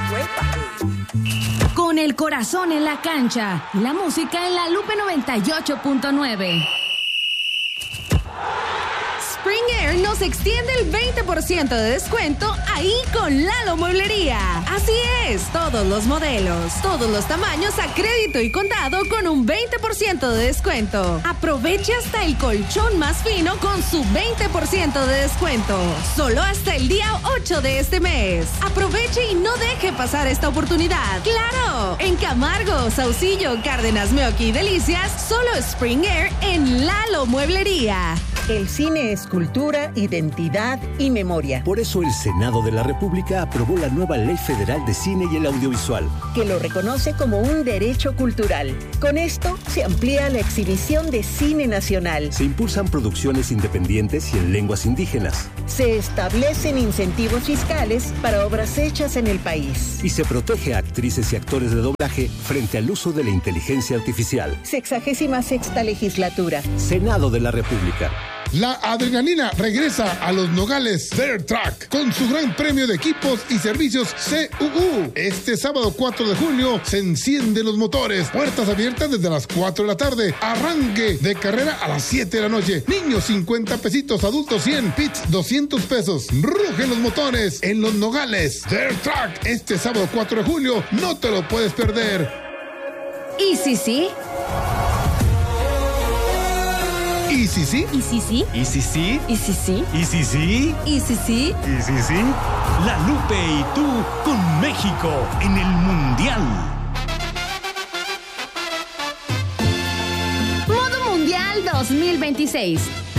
Con el corazón en la cancha y la música en la Lupe 98.9. Spring Air nos extiende el 20% de descuento ahí con Lalo Mueblería. Así es, todos los modelos, todos los tamaños a crédito y contado con un 20% de descuento. Aproveche hasta el colchón más fino con su 20% de descuento. Solo hasta el día 8 de este mes. Aproveche y no deje pasar esta oportunidad. ¡Claro! En Camargo, Saucillo, Cárdenas, Meoqui y Delicias, solo Spring Air en Lalo Mueblería. El cine es cultura, identidad y memoria. Por eso el Senado de la República aprobó la nueva Ley Federal de Cine y el Audiovisual, que lo reconoce como un derecho cultural. Con esto se amplía la exhibición de cine nacional. Se impulsan producciones independientes y en lenguas indígenas. Se establecen incentivos fiscales para obras hechas en el país. Y se protege a actrices y actores de doblaje frente al uso de la inteligencia artificial. 66ª legislatura. Senado de la República. La adrenalina regresa a Los Nogales Dirt Track con su gran premio de equipos y servicios CUU. Este sábado 4 de junio se encienden los motores. Puertas abiertas desde las 4 de la tarde. Arranque de carrera a las 7 de la noche. Niños 50 pesitos, adultos 100, pits 200 pesos. Rugen los motores en Los Nogales Dirt Track. Este sábado 4 de julio no te lo puedes perder. ¿Y si sí? ¿Y si sí? ¿Y si sí? ¿Y si sí? ¿Y si sí? ¿Y si sí? ¿Y si sí? ¿Y si sí? La Lupe y tú con México en el Mundial. Modo Mundial 2026.